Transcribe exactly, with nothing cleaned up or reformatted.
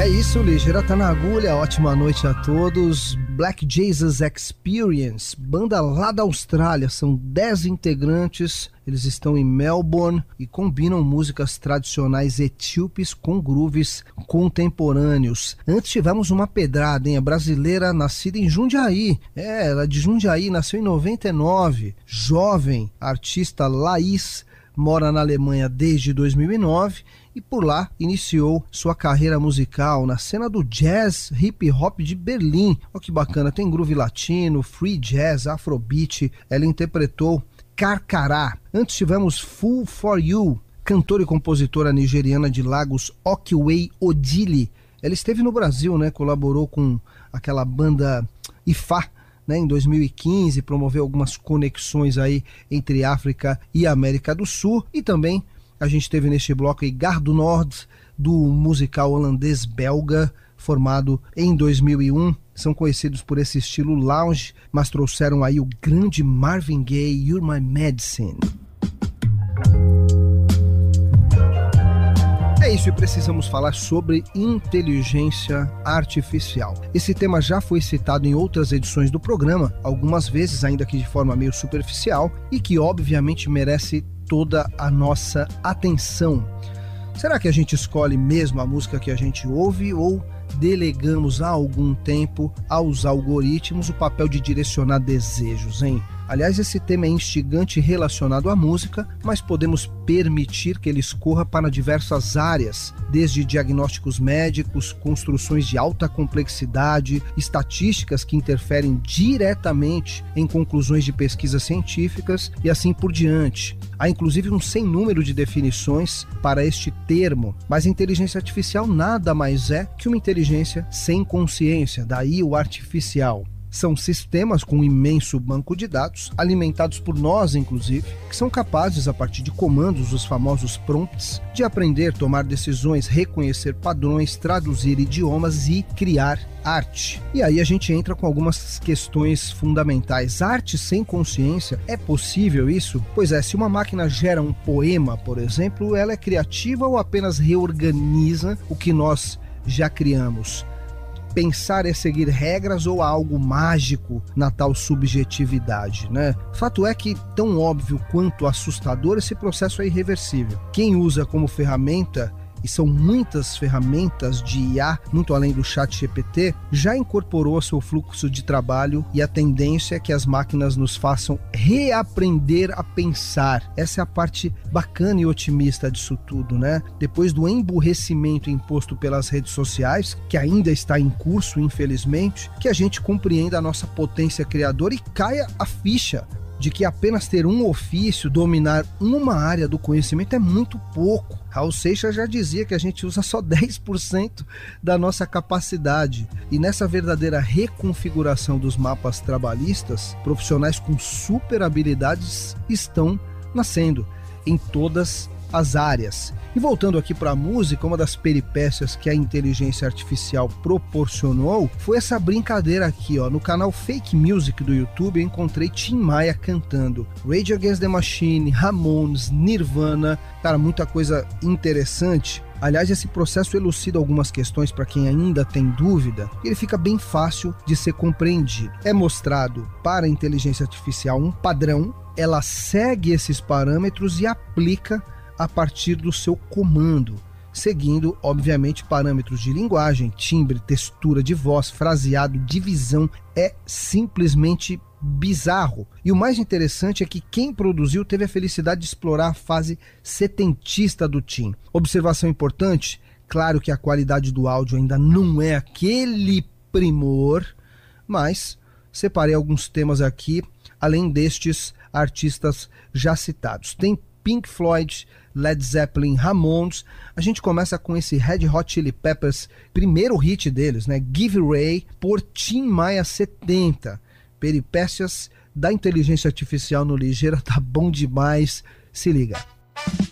isso, Ligeira tá na agulha, ótima noite a todos. Black Jesus Experience, banda lá da Austrália, são dez integrantes, eles estão em Melbourne e combinam músicas tradicionais etíopes com grooves contemporâneos. Antes tivemos uma pedrada, hein? A brasileira nascida em Jundiaí, é, ela é de Jundiaí, nasceu em noventa e nove, jovem, artista Laís, mora na Alemanha desde dois mil e nove e por lá iniciou sua carreira musical na cena do jazz hip hop de Berlim. Olha que bacana, tem groove latino, free jazz, afrobeat. Ela interpretou Karkara. Antes tivemos Fool for You, cantora e compositora nigeriana de Lagos, Okiwei Odili. Ela esteve no Brasil, né? Colaborou com aquela banda Ifá, né, em dois mil e quinze, promoveu algumas conexões aí entre África e América do Sul. E também a gente teve neste bloco aí Gardo Nord, do musical holandês-belga, formado em dois mil e um. São conhecidos por esse estilo lounge, mas trouxeram aí o grande Marvin Gaye, You're My Medicine. É isso, e precisamos falar sobre inteligência artificial. Esse tema já foi citado em outras edições do programa, algumas vezes ainda que de forma meio superficial, e que obviamente merece toda a nossa atenção. Será que a gente escolhe mesmo a música que a gente ouve ou delegamos há algum tempo aos algoritmos o papel de direcionar desejos, hein? Aliás, esse tema é instigante relacionado à música, mas podemos permitir que ele escorra para diversas áreas, desde diagnósticos médicos, construções de alta complexidade, estatísticas que interferem diretamente em conclusões de pesquisas científicas e assim por diante. Há inclusive um sem número de definições para este termo, mas a inteligência artificial nada mais é que uma inteligência sem consciência, daí o artificial. São sistemas com um imenso banco de dados, alimentados por nós, inclusive, que são capazes, a partir de comandos, os famosos prompts, de aprender, tomar decisões, reconhecer padrões, traduzir idiomas e criar arte. E aí a gente entra com algumas questões fundamentais. Arte sem consciência, é possível isso? Pois é, se uma máquina gera um poema, por exemplo, ela é criativa ou apenas reorganiza o que nós já criamos? Pensar é seguir regras ou há algo mágico na tal subjetividade, né? Fato é que, tão óbvio quanto assustador, esse processo é irreversível. Quem usa como ferramenta, e são muitas ferramentas de I A, muito além do chat G P T, já incorporou ao seu fluxo de trabalho, e a tendência é que as máquinas nos façam reaprender a pensar. Essa é a parte bacana e otimista disso tudo, né? Depois do emburrecimento imposto pelas redes sociais, que ainda está em curso, infelizmente, que a gente compreenda a nossa potência criadora e caia a ficha de que apenas ter um ofício, dominar uma área do conhecimento é muito pouco. Raul Seixas já dizia que a gente usa só dez por cento da nossa capacidade. E nessa verdadeira reconfiguração dos mapas trabalhistas, profissionais com super habilidades estão nascendo em todas as áreas. E voltando aqui para a música, uma das peripécias que a inteligência artificial proporcionou foi essa brincadeira aqui, ó. No canal Fake Music do YouTube eu encontrei Tim Maia cantando Rage Against the Machine, Ramones, Nirvana, cara, muita coisa interessante. Aliás, esse processo elucida algumas questões para quem ainda tem dúvida, e ele fica bem fácil de ser compreendido. É mostrado para a inteligência artificial um padrão, ela segue esses parâmetros e aplica a partir do seu comando, seguindo, obviamente, parâmetros de linguagem, timbre, textura de voz, fraseado, divisão. É simplesmente bizarro. E o mais interessante é que quem produziu teve a felicidade de explorar a fase setentista do Tim. Observação importante, claro que a qualidade do áudio ainda não é aquele primor, mas separei alguns temas aqui, além destes artistas já citados. Tem Pink Floyd, Led Zeppelin, Ramones. A gente começa com esse Red Hot Chili Peppers, primeiro hit deles, né? Give Ray, por Tim Maia setenta. Peripécias da inteligência artificial no Ligeira, tá bom demais. Se liga.